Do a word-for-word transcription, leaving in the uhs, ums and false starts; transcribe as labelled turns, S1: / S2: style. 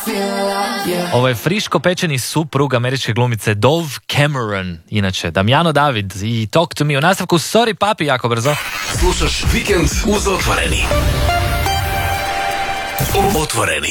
S1: Ovo je friško pečeni suprug američke glumice Dove Cameron, inače Damjano David i Talk to Me. U nastavku Sorry papi jako brzo.
S2: Slušaš Vikend uz Otvoreni. Otvoreni.